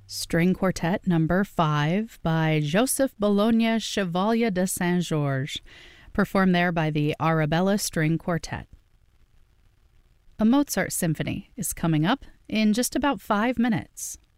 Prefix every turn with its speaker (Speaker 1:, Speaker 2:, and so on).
Speaker 1: String Quartet Number 5 by Joseph Bologna Chevalier de Saint-Georges, performed there by the Arabella String Quartet. A Mozart symphony is coming up in just about 5 minutes.